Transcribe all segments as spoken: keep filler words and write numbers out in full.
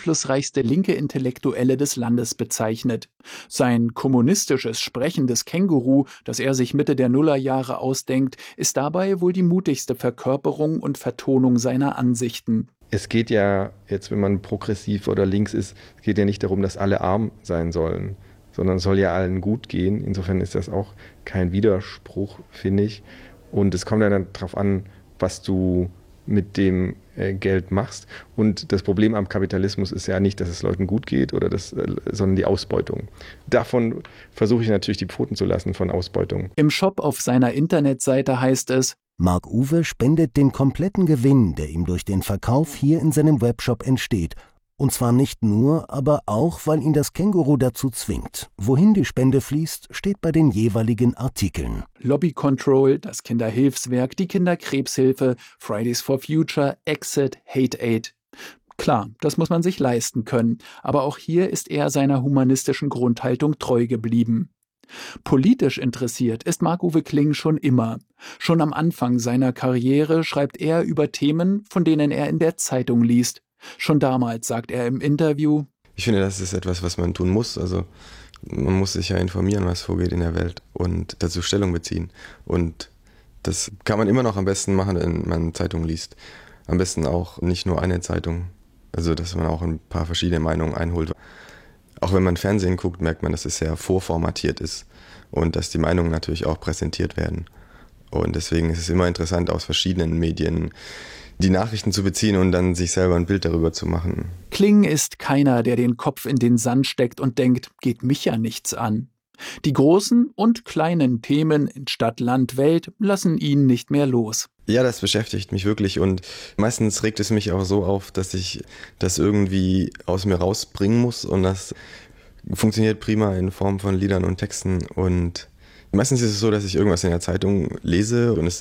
einflussreichste linke Intellektuelle des Landes bezeichnet. Sein kommunistisches, sprechendes Känguru, das er sich Mitte der Nullerjahre ausdenkt, ist dabei wohl die mutigste Verkörperung und Vertonung seiner Ansichten. Es geht ja jetzt, wenn man progressiv oder links ist, es geht ja nicht darum, dass alle arm sein sollen, sondern es soll ja allen gut gehen. Insofern ist das auch kein Widerspruch, finde ich. Und es kommt ja dann darauf an, was du mit dem äh, Geld machst. Und das Problem am Kapitalismus ist ja nicht, dass es Leuten gut geht, oder das, äh, sondern die Ausbeutung. Davon versuche ich natürlich die Pfoten zu lassen, von Ausbeutung. Im Shop auf seiner Internetseite heißt es: Marc-Uwe spendet den kompletten Gewinn, der ihm durch den Verkauf hier in seinem Webshop entsteht. Und zwar nicht nur, aber auch, weil ihn das Känguru dazu zwingt. Wohin die Spende fließt, steht bei den jeweiligen Artikeln. Lobby Control, das Kinderhilfswerk, die Kinderkrebshilfe, Fridays for Future, Exit, Hate Aid. Klar, das muss man sich leisten können, aber auch hier ist er seiner humanistischen Grundhaltung treu geblieben. Politisch interessiert ist Marc-Uwe Kling schon immer. Schon am Anfang seiner Karriere schreibt er über Themen, von denen er in der Zeitung liest. Schon damals sagt er im Interview: Ich finde, das ist etwas, was man tun muss. Also man muss sich ja informieren, was vorgeht in der Welt und dazu Stellung beziehen. Und das kann man immer noch am besten machen, wenn man Zeitungen liest. Am besten auch nicht nur eine Zeitung. Also dass man auch ein paar verschiedene Meinungen einholt. Auch wenn man Fernsehen guckt, merkt man, dass es sehr vorformatiert ist und dass die Meinungen natürlich auch präsentiert werden. Und deswegen ist es immer interessant, aus verschiedenen Medien die Nachrichten zu beziehen und dann sich selber ein Bild darüber zu machen. Kling ist keiner, der den Kopf in den Sand steckt und denkt, geht mich ja nichts an. Die großen und kleinen Themen in Stadt, Land, Welt lassen ihn nicht mehr los. Ja, das beschäftigt mich wirklich und meistens regt es mich auch so auf, dass ich das irgendwie aus mir rausbringen muss, und das funktioniert prima in Form von Liedern und Texten. Und meistens ist es so, dass ich irgendwas in der Zeitung lese und es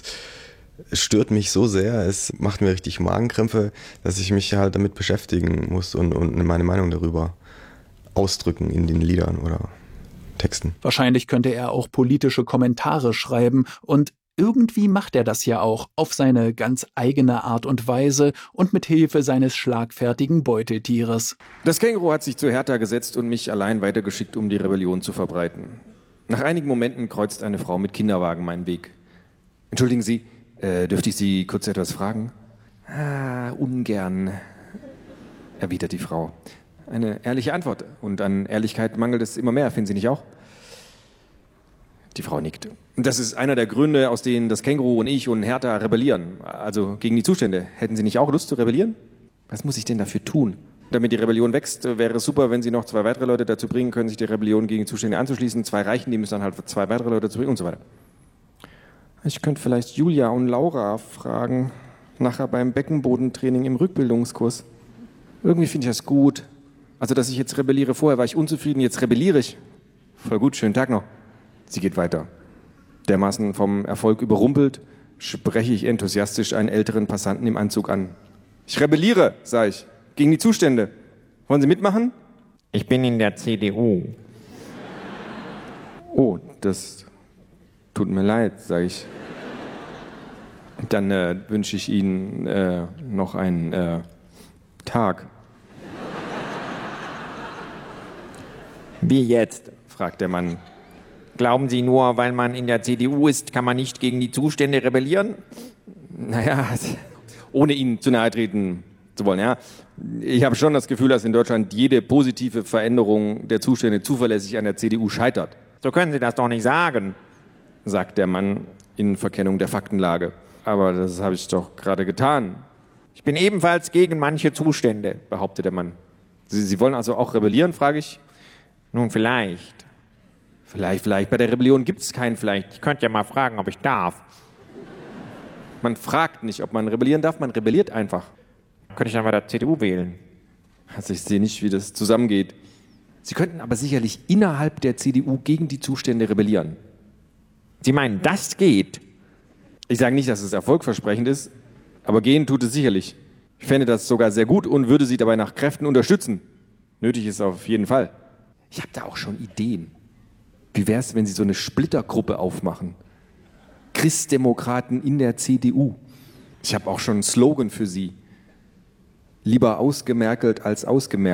Es stört mich so sehr, es macht mir richtig Magenkrämpfe, dass ich mich halt damit beschäftigen muss und, und meine Meinung darüber ausdrücken in den Liedern oder Texten. Wahrscheinlich könnte er auch politische Kommentare schreiben, und irgendwie macht er das ja auch auf seine ganz eigene Art und Weise und mit Hilfe seines schlagfertigen Beuteltieres. Das Känguru hat sich zu Hertha gesetzt und mich allein weitergeschickt, um die Rebellion zu verbreiten. Nach einigen Momenten kreuzt eine Frau mit Kinderwagen meinen Weg. Entschuldigen Sie, Äh, dürfte ich Sie kurz etwas fragen? Ah, ungern, erwidert die Frau. Eine ehrliche Antwort. Und an Ehrlichkeit mangelt es immer mehr, finden Sie nicht auch? Die Frau nickt. Das ist einer der Gründe, aus denen das Känguru und ich und Hertha rebellieren. Also gegen die Zustände. Hätten Sie nicht auch Lust zu rebellieren? Was muss ich denn dafür tun? Damit die Rebellion wächst, wäre es super, wenn Sie noch zwei weitere Leute dazu bringen können, sich der Rebellion gegen die Zustände anzuschließen. Zwei reichen, die müssen dann halt zwei weitere Leute dazu bringen und so weiter. Ich könnte vielleicht Julia und Laura fragen, nachher beim Beckenbodentraining im Rückbildungskurs. Irgendwie finde ich das gut. Also, dass ich jetzt rebelliere. Vorher war ich unzufrieden, jetzt rebelliere ich. Voll gut, schönen Tag noch. Sie geht weiter. Dermaßen vom Erfolg überrumpelt, spreche ich enthusiastisch einen älteren Passanten im Anzug an. Ich rebelliere, sage ich, gegen die Zustände. Wollen Sie mitmachen? Ich bin in der C D U. Oh, das tut mir leid, sage ich. Dann äh, wünsche ich Ihnen äh, noch einen äh, Tag. Wie jetzt? Fragt der Mann. Glauben Sie, nur weil man in der C D U ist, kann man nicht gegen die Zustände rebellieren? Naja, ohne Ihnen zu nahe treten zu wollen, ja. Ich habe schon das Gefühl, dass in Deutschland jede positive Veränderung der Zustände zuverlässig an der C D U scheitert. So können Sie das doch nicht sagen, sagt der Mann in Verkennung der Faktenlage. Aber das habe ich doch gerade getan. Ich bin ebenfalls gegen manche Zustände, behauptet der Mann. Sie, Sie wollen also auch rebellieren, frage ich? Nun, vielleicht. Vielleicht, vielleicht. Bei der Rebellion gibt es kein Vielleicht. Ich könnte ja mal fragen, ob ich darf. Man fragt nicht, ob man rebellieren darf, man rebelliert einfach. Könnte ich dann bei der C D U wählen? Also ich sehe nicht, wie das zusammengeht. Sie könnten aber sicherlich innerhalb der C D U gegen die Zustände rebellieren. Sie meinen, das geht? Ich sage nicht, dass es erfolgversprechend ist, aber gehen tut es sicherlich. Ich fände das sogar sehr gut und würde Sie dabei nach Kräften unterstützen. Nötig ist auf jeden Fall. Ich habe da auch schon Ideen. Wie wäre es, wenn Sie so eine Splittergruppe aufmachen? Christdemokraten in der C D U. Ich habe auch schon einen Slogan für Sie. Lieber ausgemerkelt als ausgemerkt.